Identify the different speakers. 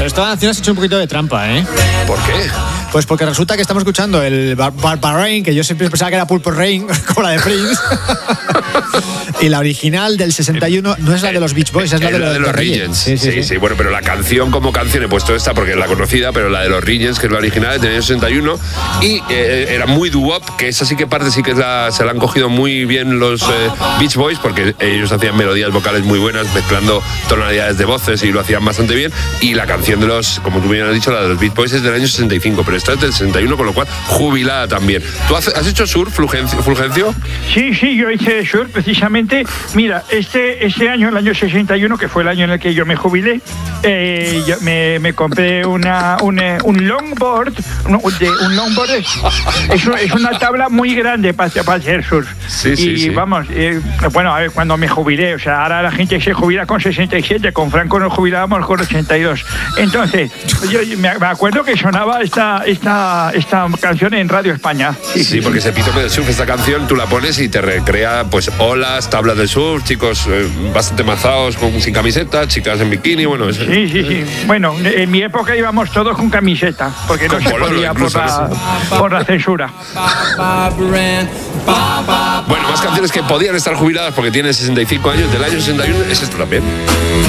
Speaker 1: esta canción has hecho un poquito de trampa, ¿eh?
Speaker 2: ¿Por qué?
Speaker 1: Pues porque resulta que estamos escuchando el Rain, que yo siempre pensaba que era Purple Rain, como la de Prince. Y la original del 61 no es la de los Beach Boys, es la de los Regents.
Speaker 2: Sí, bueno, pero la canción como canción he puesto esta porque es la conocida, pero la de los Regents, que es la original, del año 61, y era muy doo-wop, que esa sí que parte sí que se la han cogido muy bien los Beach Boys, porque ellos hacían melodías vocales muy buenas, mezclando tonalidades de voces y lo hacían bastante bien, y la canción de los, como tú bien has dicho, la de los Beach Boys es del año 65, pero esta es del 61, con lo cual jubilada también. ¿Tú has hecho surf, Fulgencio?
Speaker 3: Sí, yo hice surf precisamente. Mira, este año, el año 61, que fue el año en el que yo me jubilé, yo me compré un longboard. Un longboard es una tabla muy grande para hacer surf. Vamos, bueno, a ver, cuando me jubilé, o sea, ahora la gente se jubila con 67, con Franco nos jubilábamos con 82. Entonces, yo me acuerdo que sonaba esta canción en Radio España.
Speaker 2: Sí, porque es epítome del surf. Esta canción tú la pones y te recrea pues olas, tablas del surf, chicos bastante mazados sin camiseta, chicas en bikini, bueno.
Speaker 3: Sí. Bueno, en mi época íbamos todos con camiseta, porque no se podía por la censura.
Speaker 2: Bueno, más canciones que podían estar jubiladas porque tienen 65 años, del año 61, es esto también.